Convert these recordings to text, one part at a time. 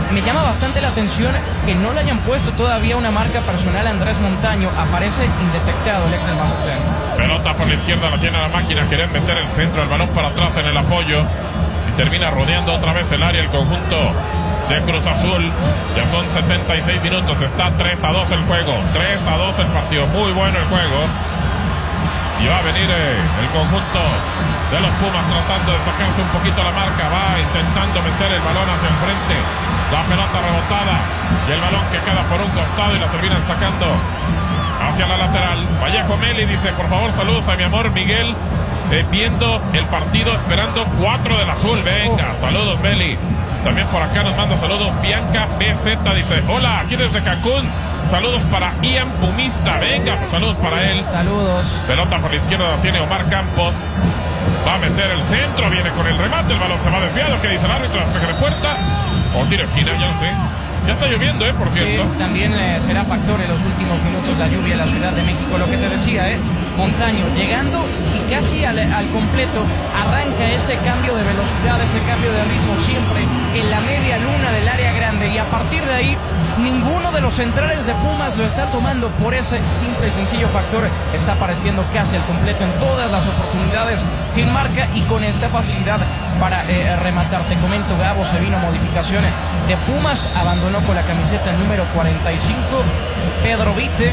Me llama bastante la atención que no le hayan puesto todavía una marca personal a Andrés Montaño. Aparece indetectado el ex del Mazatlán. Pelota por la izquierda, la tiene la máquina. Quieren meter el centro, el balón para atrás en el apoyo. Y termina rodeando otra vez el área el conjunto de Cruz Azul. Ya son 76 minutos. Está 3-2 el juego. 3-2 el partido. Muy bueno el juego. Y va a venir el conjunto de los Pumas tratando de sacarse un poquito la marca. Va intentando meter el balón hacia el frente. La pelota rebotada. Y el balón que queda por un costado y la terminan sacando hacia la lateral. Vallejo Meli dice: por favor, saludos a mi amor Miguel, viendo el partido, esperando 4 del azul. Venga, saludos Meli. También por acá nos manda saludos Bianca BZ, dice: hola, aquí desde Cancún. Saludos para Ian Pumista. Venga, pues saludos para él. Saludos. Pelota por la izquierda la tiene Omar Campos. Va a meter el centro, viene con el remate, el balón se va desviado. ¿Qué dice el árbitro? Despeje de puerta o tiro esquina, ya no sé. Ya está lloviendo, por cierto. También será factor en los últimos minutos la lluvia en la Ciudad de México. Lo que te decía, Montaño llegando y casi al completo arranca ese cambio de velocidad, ese cambio de ritmo siempre en la media luna del área grande. Y a partir de ahí, ninguno de los centrales de Pumas lo está tomando por ese simple y sencillo factor. Está apareciendo casi al completo en todas las oportunidades, sin marca y con esta facilidad para rematar. Te comento, Gabo, se vino modificación de Pumas, abandonó con la camiseta número 45 Pedro Vite.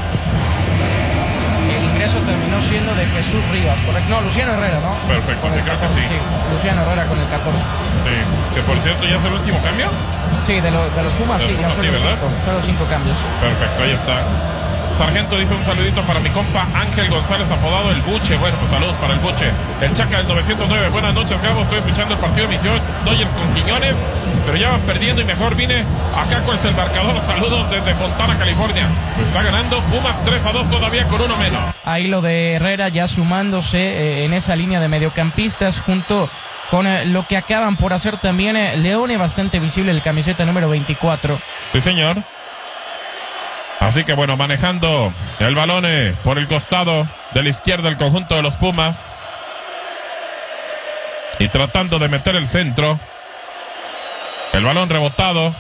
El ingreso terminó siendo de Jesús Rivas, correcto. No, Luciano Herrera, ¿no? Perfecto, creo que sí. Luciano Herrera con el 14. Sí, que por cierto ya es el último cambio. Sí, de los Pumas, sí, ya son los 5 cambios. Perfecto, ahí está. Sargento dice: un saludito para mi compa Ángel González, apodado El Buche. Bueno, pues saludos para El Buche. El Chaca del 909. Buenas noches, Gabo. Estoy escuchando el partido de mis Dodgers con Quiñones, pero ya van perdiendo y mejor vine acá con el marcador. Saludos desde Fontana, California. Pues está ganando Pumas 3-2 todavía con uno menos. Ahí lo de Herrera ya sumándose en esa línea de mediocampistas junto con lo que acaban por hacer también Leone, bastante visible el camiseta número 24. Sí, señor. Así que bueno, manejando el balón por el costado de la izquierda el conjunto de los Pumas. Y tratando de meter el centro. El balón rebotado.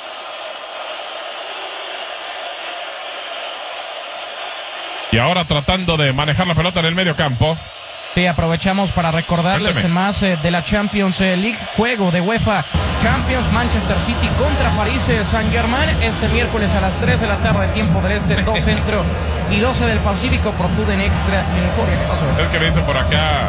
Y ahora tratando de manejar la pelota en el medio campo. Sí, aprovechamos para recordarles más de la Champions League, juego de UEFA Champions, Manchester City contra París Saint-Germain, este miércoles a las 3 de la tarde, tiempo del este, 2 centro y 12 del Pacífico, por TUDN Extra en Euforia. ¿Qué pasó? Es que me dice por acá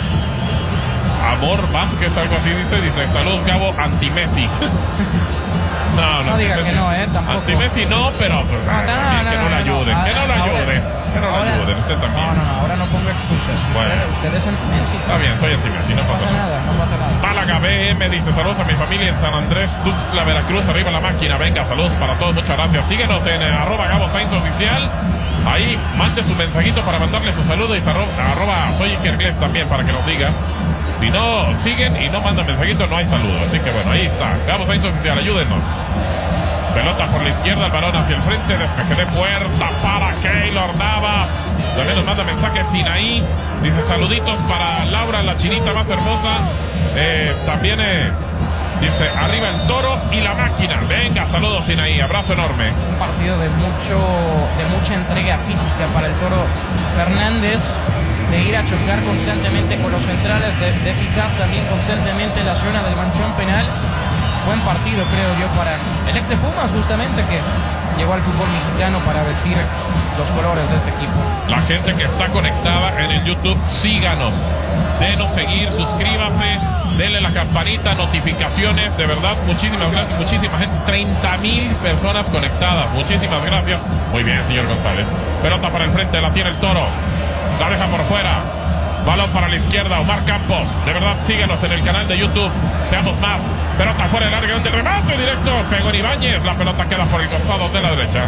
Amor Vázquez, algo así, dice: saludos Gabo, anti-Messi. No diga que no, tampoco. Anti-Messi no, pero pues que no lo ayuden, que no lo ayuden. Que no lo ayuden, usted también. No, ahora no pongo excusas. Usted es anti-Messi. Está bien, soy anti-Messi, no pasa nada. No pasa nada. Málaga BM dice: saludos a mi familia en San Andrés, Tuxtla, Veracruz, arriba la máquina. Venga, saludos para todos, muchas gracias. Síguenos en @Gabo Sainz Oficial. Ahí mande su mensajito para mandarle su saludo y soy Iker Gles también para que nos sigan. Si no siguen y no mandan mensajito, no hay saludo. Así que bueno, ahí está. Gabo Sainz Oficial, ayúdenos. Pelota por la izquierda, el balón hacia el frente, despeje de puerta para Keylor Navas. También nos manda mensaje Sinaí. Dice: saluditos para Laura, la chinita más hermosa. También dice: arriba el Toro y la máquina. Venga, saludos Sinaí, abrazo enorme. Un partido de mucha entrega física para el Toro Fernández, de ir a chocar constantemente con los centrales, de pisar también constantemente la zona del manchón penal. Buen partido, creo yo, para el ex de Pumas, justamente, que llegó al fútbol mexicano para vestir los colores de este equipo. La gente que está conectada en el YouTube, síganos, denos seguir, suscríbase, denle la campanita, notificaciones, de verdad, muchísimas gracias, muchísima gente, 30,000 personas conectadas, muchísimas gracias. Muy bien, señor González. Pelota para el frente, la tiene el Toro, la deja por fuera. Balón para la izquierda, Omar Campos. De verdad, síguenos en el canal de YouTube. Veamos más. Pelota fuera del área, del remate directo. Pegó en Ibáñez. La pelota queda por el costado de la derecha.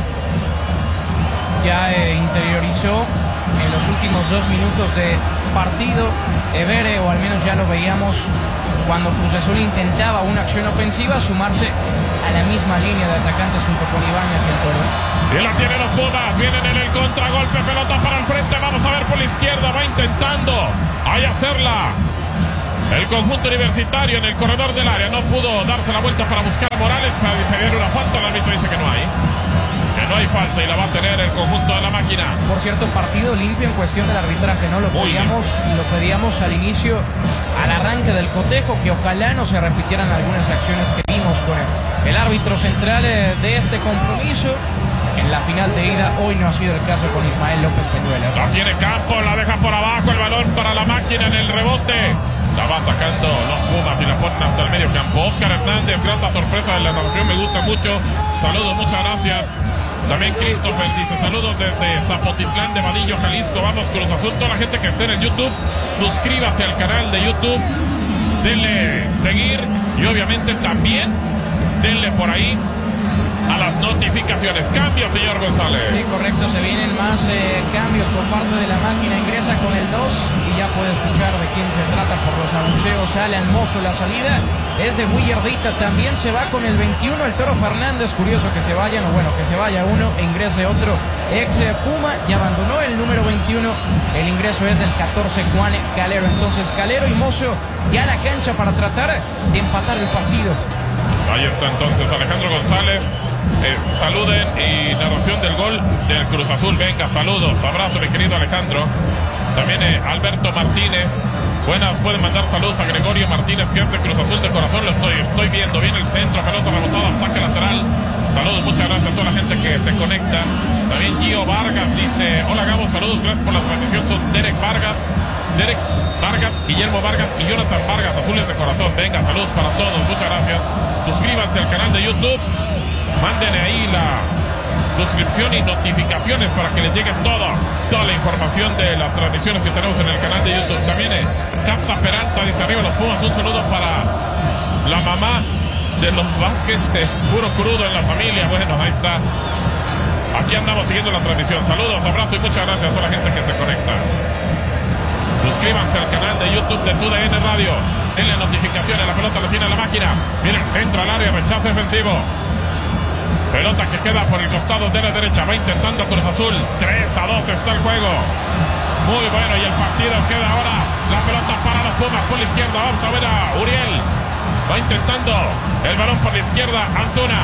Ya interiorizó en los últimos 2 minutos de partido Evere, o al menos ya lo veíamos cuando Cruz Azul intentaba una acción ofensiva, sumarse a la misma línea de atacantes junto con Ibáñez y el Toro. Y la tienen los Pumas, vienen en el contragolpe, pelota para el frente, vamos a ver por la izquierda, va intentando ahí hacerla El conjunto universitario en el corredor del área no pudo darse la vuelta para buscar a Morales para pedir una falta. El árbitro dice que no hay falta y la va a tener el conjunto de la máquina. Por cierto, partido limpio en cuestión del arbitraje, ¿no? Lo pedíamos al inicio, al arranque del cotejo, que ojalá no se repitieran algunas acciones que vimos con el árbitro central de este compromiso. En la final de ida, hoy no ha sido el caso con Ismael López Peñuelas. La tiene Campos, la deja por abajo, el balón para la máquina en el rebote. La va sacando los Pumas y la ponen hasta el medio campo. Oscar Hernández, grata sorpresa de la narración, me gusta mucho. Saludos, muchas gracias. También Christopher dice saludos desde Zapotitlán de Vadillo, Jalisco. Vamos Cruz Azul. Toda la gente que esté en el YouTube, suscríbase al canal de YouTube, denle seguir y obviamente también denle por ahí a las notificaciones. Cambio, señor González. Sí, correcto, se vienen más cambios por parte de la máquina. Ingresa con el 2 y ya puede escuchar de quién se trata por los anuncios. Alan Mozo, la salida es de Willardita. También se va con el 21 el Toro Fernández. Curioso que se vayan, o bueno, que se vaya uno e ingrese otro ex Puma. Ya abandonó el número 21. El ingreso es del 14 Juan Calero. Entonces Calero y Mozo ya a la cancha para tratar de empatar el partido. Ahí está entonces Alejandro González. Saluden y narración del gol del Cruz Azul. Venga, saludos, abrazo mi querido Alejandro. También Alberto Martínez. Buenas, pueden mandar saludos a Gregorio Martínez, que es de Cruz Azul de corazón. Lo estoy viendo. Viene el centro, pelota rebotada, saque lateral. Saludos, muchas gracias a toda la gente que se conecta. También Gio Vargas dice: hola Gabo, saludos, gracias por la transmisión. Son Derek Vargas, Guillermo Vargas y Jonathan Vargas, Azules de corazón. Venga, saludos para todos, muchas gracias. Suscríbanse al canal de YouTube. Manden ahí la suscripción y notificaciones para que les llegue toda la información de las transmisiones que tenemos en el canal de YouTube. También Casta Peralta dice: arriba los Pumas. Un saludo para la mamá de los Vázquez, puro crudo en la familia. Bueno, ahí está. Aquí andamos siguiendo la transmisión. Saludos, abrazo y muchas gracias a toda la gente que se conecta. Suscríbanse al canal de YouTube de TUDN Radio. Denle notificaciones. La pelota la tiene a la máquina. Viene el centro al área, rechazo defensivo. Pelota que queda por el costado de la derecha. Va intentando Cruz Azul. 3-2 está el juego. Muy bueno. Y el partido queda ahora. La pelota para los Pumas por la izquierda. Vamos a ver a Uriel. Va intentando el balón por la izquierda. Antuna.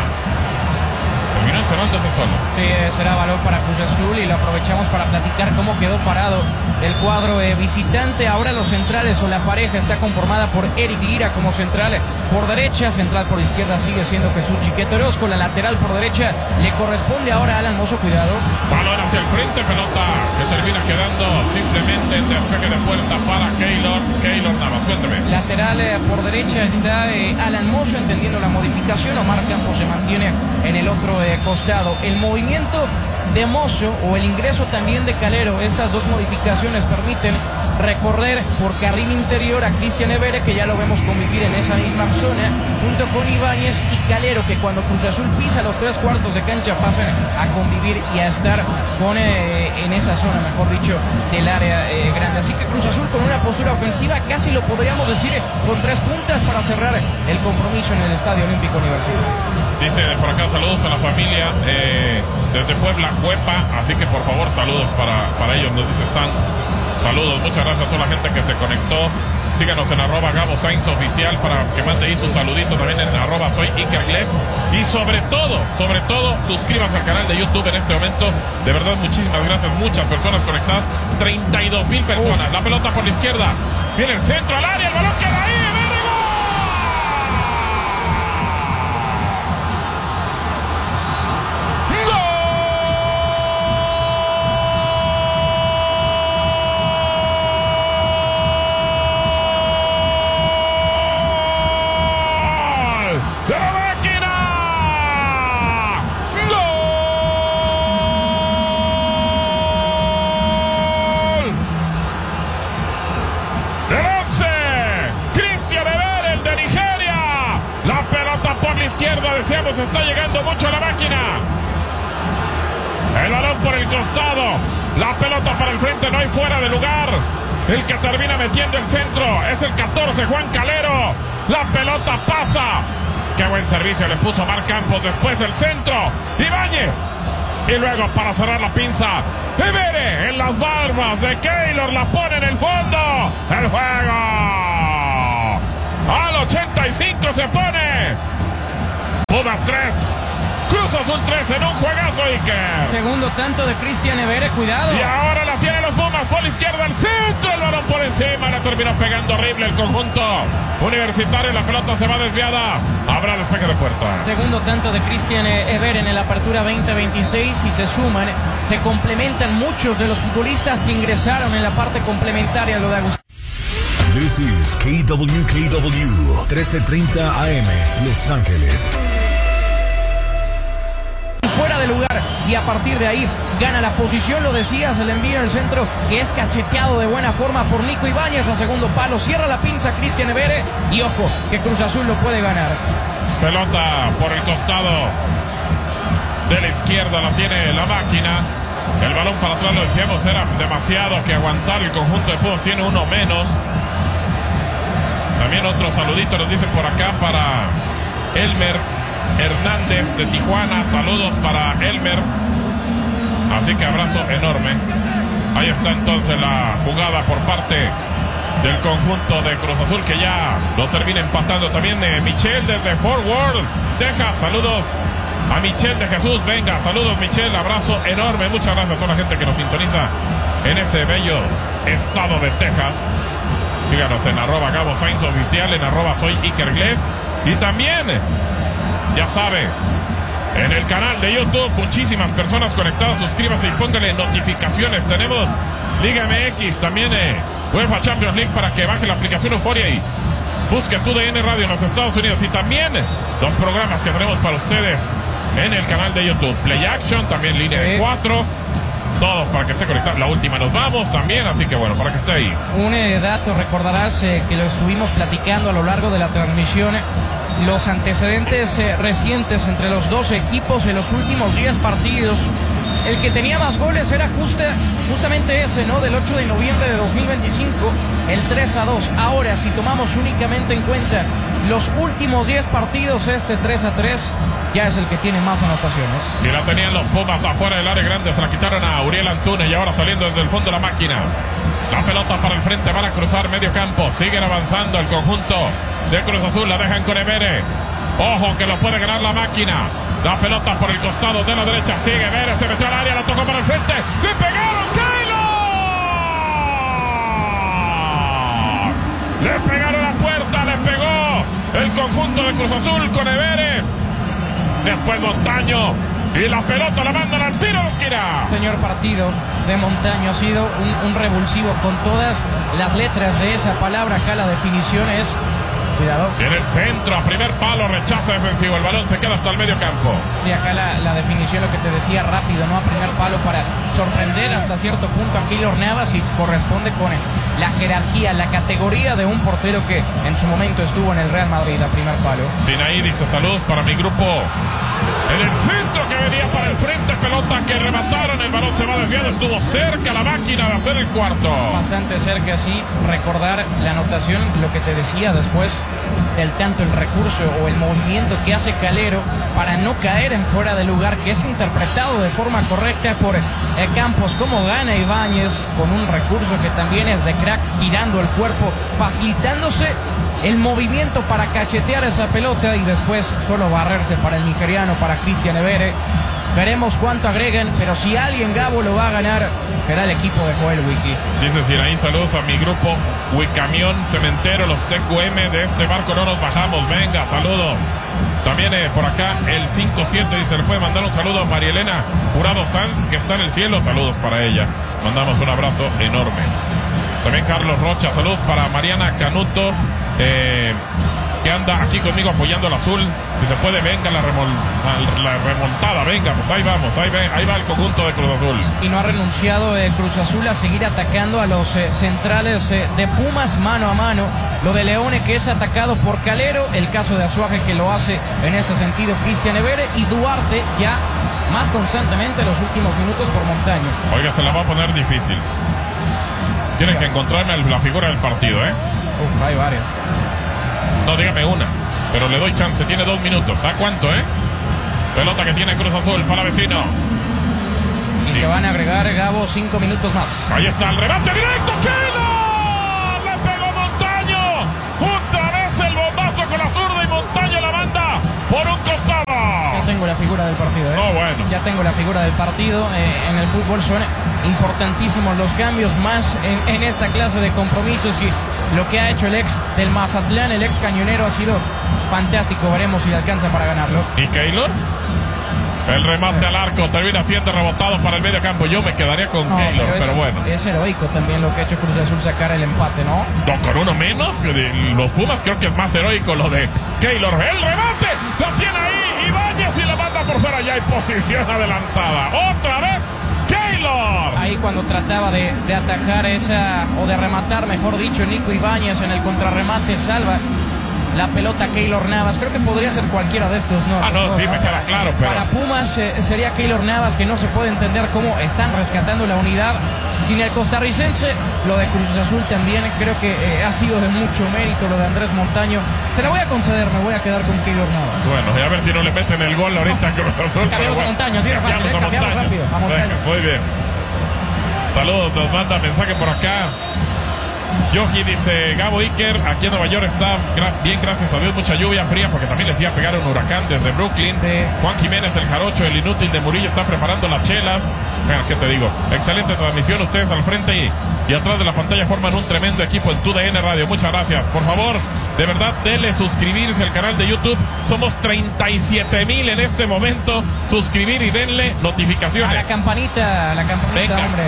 Terminó encerrándose solo. Será balón para Cruz Azul y lo aprovechamos para platicar cómo quedó parado el cuadro visitante. Ahora los centrales o la pareja está conformada por Eric Lira como central por derecha, central por izquierda sigue siendo Jesús Chiquete Orozco, la lateral por derecha le corresponde ahora a Alan Mozo, cuidado. Balón hacia el frente, pelota que termina quedando simplemente en despeje de puerta para Keylor Navas. Cuénteme. Lateral por derecha está Alan Mozo, entendiendo la modificación. Omar Campos se mantiene en el otro costado. El movimiento de Mozo o el ingreso también de Calero, estas dos modificaciones permiten recorrer por carril interior a Cristian Evere, que ya lo vemos convivir en esa misma zona, junto con Ibáñez y Calero, que cuando Cruz Azul pisa los 3/4 de cancha pasan a convivir y a estar con en esa zona, mejor dicho, del área grande. Así que Cruz Azul con una postura ofensiva, casi lo podríamos decir, con 3 puntas para cerrar el compromiso en el Estadio Olímpico Universitario. Dice por acá, saludos a la familia desde Puebla, Cuepa, así que por favor saludos para ellos, nos dice San. Saludos, muchas gracias a toda la gente que se conectó. Síganos en @Gabo Sainz Oficial para que mande ahí su saludito, también en @Soy Iker Glef. Y sobre todo, suscríbanse al canal de YouTube en este momento. De verdad, muchísimas gracias, muchas personas conectadas, 32,000 personas. La pelota por la izquierda, viene el centro al área, el balón queda ahí. Izquierda, deseamos, está llegando mucho a la máquina. El balón por el costado, la pelota para el frente, no hay fuera de lugar. El que termina metiendo el centro es el 14, Juan Calero. La pelota pasa. Qué buen servicio le puso Omar Campos. Después el centro, Ibáñez. Y luego para cerrar la pinza, Evere en las barbas de Keylor, la pone en el fondo. El juego Al 85 se pone. Pumas 3. Cruz Azul 3 en un juegazo, Iker. Segundo tanto de Cristian Evere, cuidado. Y ahora la tienen los Pumas por la izquierda, al centro, el balón por encima, la terminó pegando horrible el conjunto universitario, la pelota se va desviada, habrá despeje de puerta. Segundo tanto de Cristian Evere en la apertura 2026 y se suman, se complementan muchos de los futbolistas que ingresaron en la parte complementaria, lo de Agustín. This is KWKW 1330 AM, Los Ángeles. Fuera de lugar y a partir de ahí gana la posición, lo decías, el envío en el centro que es cacheteado de buena forma por Nico Ibáñez a segundo palo, cierra la pinza Cristian Evere y ojo que Cruz Azul lo puede ganar. Pelota por el costado de la izquierda, la tiene la máquina, el balón para atrás, lo decíamos, era demasiado que aguantar el conjunto de Pumas, tiene uno menos. También otro saludito nos dicen por acá para Elmer Hernández de Tijuana, saludos para Elmer, así que abrazo enorme. Ahí está entonces la jugada por parte del conjunto de Cruz Azul que ya lo termina empatando. También de Michelle desde Fort Worth, Texas, saludos a Michelle de Jesús, venga, saludos Michelle, abrazo enorme, muchas gracias a toda la gente que nos sintoniza en ese bello estado de Texas. Síganos en @Gabo Sainz Oficial, en @Soy Iker Gles y también, ya sabe, en el canal de YouTube, muchísimas personas conectadas, suscríbase y póngale notificaciones. Tenemos Liga MX, también UEFA Champions League para que baje la aplicación Euforia y busque TUDN Radio en los Estados Unidos y también los programas que tenemos para ustedes en el canal de YouTube. Play Action, también Línea de 4, todos para que esté conectado. La última nos vamos también, así que bueno, para que esté ahí. Un dato, recordarás que lo estuvimos platicando a lo largo de la transmisión. Los antecedentes recientes entre los dos equipos en los últimos 10 partidos. El que tenía más goles era justamente ese, ¿no? Del 8 de noviembre de 2025, el 3-2. Ahora, si tomamos únicamente en cuenta los últimos 10 partidos, este 3-3 ya es el que tiene más anotaciones. Y la tenían los Pumas afuera del área grande, se la quitaron a Uriel Antuna y ahora saliendo desde el fondo la máquina. La pelota para el frente, van a cruzar medio campo, siguen avanzando el conjunto de Cruz Azul, la dejan con Evere. Ojo que lo puede ganar la máquina. La pelota por el costado de la derecha, sigue Evere, se metió al área, la tocó para el frente, le pegaron, Taylor. Le pegaron la puerta, le pegó el conjunto de Cruz Azul con Evere. Después Montaño y la pelota la mandan al tiro de esquina. Señor, partido de Montaño ha sido un revulsivo con todas las letras de esa palabra. Acá la definición es, cuidado, en el centro, a primer palo, rechazo defensivo, el balón se queda hasta el medio campo. Y acá la definición, lo que te decía, rápido, ¿no? A primer palo para sorprender hasta cierto punto a Keylor Navas y corresponde con la jerarquía, la categoría de un portero que en su momento estuvo en el Real Madrid a primer palo. Sinaí dice saludos para mi grupo. En el centro que venía para el frente, pelota que remataron, el balón se va desviado, estuvo cerca la máquina de hacer el cuarto. Bastante cerca, sí, recordar la anotación, lo que te decía después del tanto, el recurso o el movimiento que hace Calero para no caer en fuera de lugar, que es interpretado de forma correcta por Campos, como gana Ibáñez con un recurso que también es de crack, girando el cuerpo, facilitándose el movimiento para cachetear esa pelota y después solo barrerse para el nigeriano, para Cristian Evere. Veremos cuánto agregan, pero si alguien, Gabo, lo va a ganar, será el equipo de Joel Wiki. Dice Sinaí, saludos a mi grupo Wicamión Cementero, los TQM de este barco no nos bajamos, venga, saludos. También por acá el 57 dice, le puede mandar un saludo a María Elena Jurado Sanz, que está en el cielo, saludos para ella. Mandamos un abrazo enorme. También Carlos Rocha, saludos para Mariana Canuto, que anda aquí conmigo apoyando al azul. Si se puede, venga la remontada, venga, pues ahí vamos, ahí va el conjunto de Cruz Azul. Y no ha renunciado el Cruz Azul a seguir atacando a los centrales de Pumas mano a mano. Lo de Leone, que es atacado por Calero, el caso de Azuaje, que lo hace en este sentido Cristian Evere, y Duarte ya más constantemente en los últimos minutos por Montaño. Oiga, se la va a poner difícil. Tienen que encontrarme la figura del partido, Uf, hay varias. No, dígame una, pero le doy chance, tiene 2 minutos. ¿A cuánto, Pelota que tiene Cruz Azul para Vecino. Y sí, se van a agregar, Gabo, 5 minutos más. Ahí está el remate directo, ¡Keylor! ¡Le pegó Montaño! ¡Otra vez el por un costado. Ya tengo la figura del partido, ¿eh? No, bueno. Ya tengo la figura del partido. En el fútbol son importantísimos los cambios, más en esta clase de compromisos, y lo que ha hecho el ex del Mazatlán, el ex cañonero, ha sido fantástico. Veremos si le alcanza para ganarlo. ¿Y Keylor? El remate al arco termina siendo rebotado para el medio campo. Yo me quedaría con Keylor, pero bueno. Es heroico también lo que ha hecho Cruz Azul, sacar el empate, ¿no? No, con uno menos. Los Pumas creo que es más heroico lo de Keylor. El remate, lo tiene ahí Ibáñez y la manda por fuera. Ya hay posición adelantada. Otra vez Keylor. Ahí cuando trataba de atajar esa, o de rematar, mejor dicho, Nico Ibáñez, en el contrarremate salva la pelota Keylor Navas. Creo que podría ser cualquiera de estos, ¿no? Sí, me queda claro, pero para Pumas sería Keylor Navas, que no se puede entender cómo están rescatando la unidad sin el costarricense. Lo de Cruz Azul también creo que ha sido de mucho mérito, lo de Andrés Montaño. Se la voy a conceder, me voy a quedar con Keylor Navas. Bueno, y a ver si no le meten el gol ahorita a Cruz Azul. Cambiamos a Montaño, así de fácil, cambiamos rápido a Montaño. Venga, muy bien. Saludos, nos manda mensaje por acá. Yogi dice: Gabo Iker, aquí en Nueva York está bien, gracias a Dios, mucha lluvia fría, porque también les iba a pegar un huracán desde Brooklyn. Juan Jiménez, el jarocho, el inútil de Murillo, está preparando las chelas. Bueno, ¿qué te digo? Excelente transmisión, ustedes al frente y atrás de la pantalla forman un tremendo equipo en TUDN Radio. Muchas gracias. Por favor, de verdad, denle suscribirse al canal de YouTube. Somos 37,000 en este momento. Suscribir y denle notificaciones. A la campanita, venga, hombre.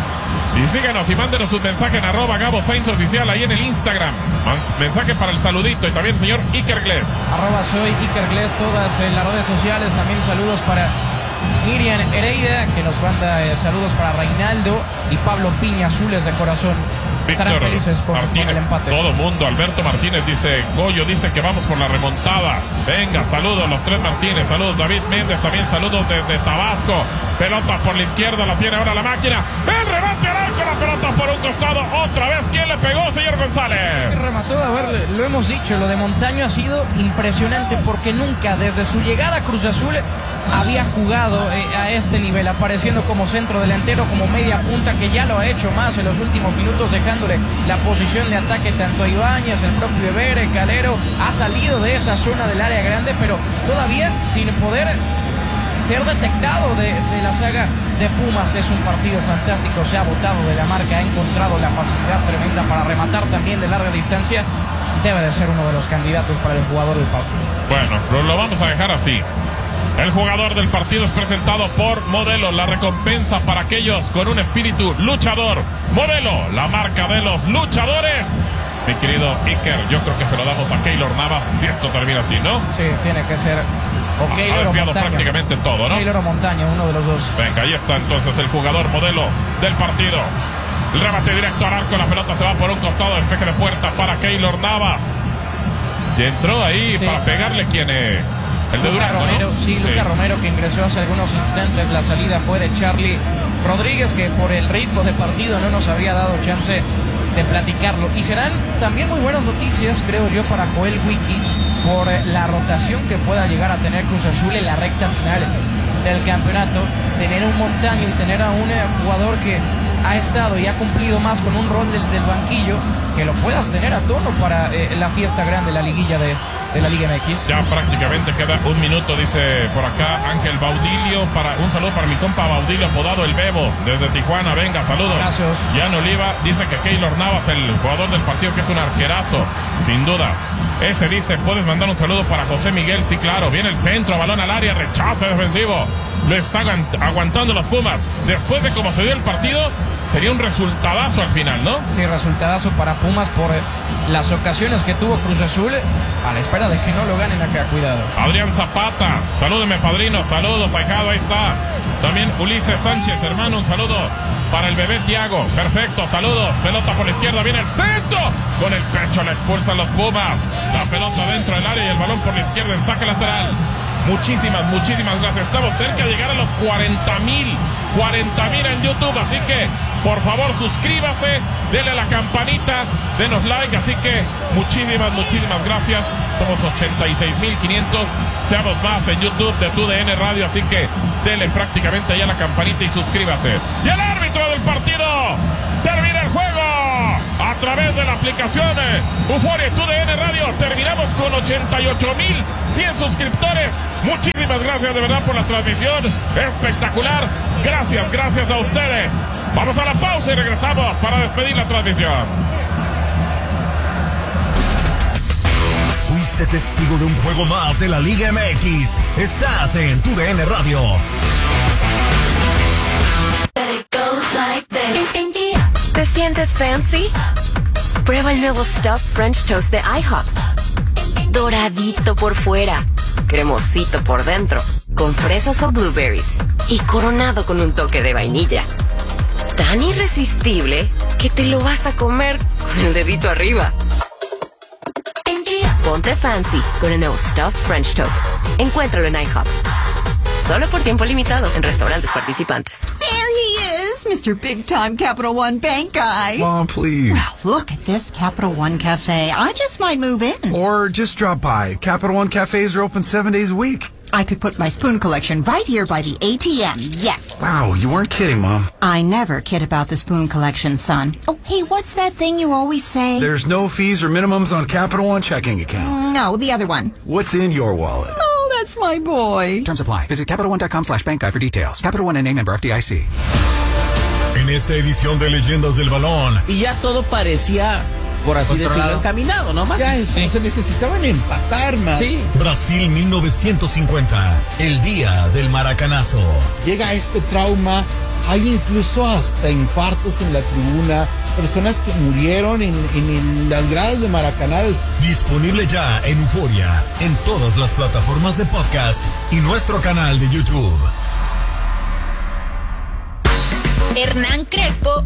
Y síganos y mándenos sus mensajes en @GaboSainzOficial ahí en el Instagram. Mensaje para el saludito. Y también señor Iker Gles. @soy Iker Gles, todas en las redes sociales. También saludos para Miriam Hereida, que nos manda saludos para Reinaldo y Pablo Piña, azules de corazón. Estarán Víctor felices por el empate. Todo mundo. Alberto Martínez dice: Goyo dice que vamos por la remontada. Venga, saludos los tres Martínez. Saludos David Méndez, también saludos desde Tabasco. Pelota por la izquierda, la tiene ahora la máquina. El remate al arco, la pelota por un costado. Otra vez, ¿quién le pegó, señor González? Remató, a ver, lo hemos dicho, lo de Montaño ha sido impresionante, porque nunca desde su llegada a Cruz Azul había jugado a este nivel, apareciendo como centro delantero, como media punta, que ya lo ha hecho más en los últimos minutos, dejándole la posición de ataque tanto a Ibáñez, el propio Ebere, Calero. Ha salido de esa zona del área grande, pero todavía sin poder ser detectado de la saga de Pumas. Es un partido fantástico, se ha botado de la marca, ha encontrado la facilidad tremenda para rematar también de larga distancia. Debe de ser uno de los candidatos para el jugador del partido. Bueno, lo vamos a dejar así. El jugador del partido es presentado por Modelo, la recompensa para aquellos con un espíritu luchador. Modelo, la marca de los luchadores. Mi querido Iker, yo creo que se lo damos a Keylor Navas si esto termina así, ¿no? Sí, tiene que ser o Keylor o Montaño. Prácticamente todo, ¿no? Keylor o Montaño, uno de los dos. Venga, ahí está entonces el jugador modelo del partido. El remate directo al arco, la pelota se va por un costado, despeje de puerta para Keylor Navas. Y entró ahí para pegarle, ¿quién es? El de Lucas Durango, Romero, ¿no? sí, Lucas Romero, que ingresó hace algunos instantes. La salida fue de Charlie Rodríguez, que por el ritmo de partido no nos había dado chance de platicarlo. Y serán también muy buenas noticias, creo yo, para Joel Wiki, por la rotación que pueda llegar a tener Cruz Azul en la recta final del campeonato. Tener un Montaño y tener a un jugador que ha estado y ha cumplido más con un rol desde el banquillo, que lo puedas tener a tono para la fiesta grande, la liguilla de la Liga MX. Ya prácticamente queda un minuto, dice por acá Ángel Baudilio. Un saludo para mi compa Baudilio, apodado El Bebo, desde Tijuana. Venga, saludos. Gracias. Jan Oliva dice que Keylor Navas, el jugador del partido, que es un arquerazo, sin duda. Ese dice: puedes mandar un saludo para José Miguel. Sí, claro, viene el centro, balón al área, rechazo defensivo. Lo están aguantando los Pumas. Después de cómo se dio el partido, sería un resultadazo al final, ¿no? Sí, resultadazo para Pumas por las ocasiones que tuvo Cruz Azul, a la espera de que no lo ganen acá. Cuidado. Adrián Zapata, salúdeme, padrino. Saludos, ahijado, ahí está. También Ulises Sánchez, hermano, un saludo para el bebé Tiago. Perfecto, saludos. Pelota por la izquierda, viene el centro. Con el pecho la expulsan los Pumas. La pelota dentro del área y el balón por la izquierda en saque lateral. Muchísimas gracias. Estamos cerca de llegar a los 40,000 en YouTube, así que por favor suscríbase, denle a la campanita, denos like. Así que muchísimas gracias. Somos 86,500. Seamos más en YouTube de TUDN Radio, así que denle prácticamente ahí a la campanita y suscríbase. Y el árbitro del partido termina el juego. través de la aplicación Euforia TUDN Radio. Terminamos con 88,100 suscriptores. Muchísimas gracias de verdad por la transmisión. Espectacular. Gracias a ustedes. Vamos a la pausa y regresamos para despedir la transmisión. Fuiste testigo de un juego más de la Liga MX. Estás en TUDN Radio. ¿Te sientes fancy? Prueba el nuevo Stuffed French Toast de IHOP. Doradito por fuera, cremosito por dentro, con fresas o blueberries y coronado con un toque de vainilla. Tan irresistible que te lo vas a comer con el dedito arriba. Ponte fancy con el nuevo Stuffed French Toast. Encuéntralo en IHOP. Solo por tiempo limitado en restaurantes participantes. There he is, Mr. Big Time Capital One Bank Guy. Mom, please. Well, look at this Capital One Cafe. I just might move in. Or just drop by. Capital One cafes are open 7 days a week. I could put my spoon collection right here by the ATM, yes. Wow, you weren't kidding, Mom. I never kid about the spoon collection, son. Oh, hey, what's that thing you always say? There's no fees or minimums on Capital One checking accounts. No, the other one. What's in your wallet? Oh, that's my boy. Terms apply. Visit CapitalOne.com/bankguy for details. Capital One N.A. member FDIC. En esta edición de Leyendas del Balón, Y ya todo parecía, por así decirlo, encaminado, ¿no, Max? Ya se necesitaban empatar, man. Sí. Brasil 1950, el día del maracanazo. Llega este trauma, hay incluso hasta infartos en la tribuna, personas que murieron en las gradas de Maracaná. Disponible ya en Euforia, en todas las plataformas de podcast y nuestro canal de YouTube. Hernán Crespo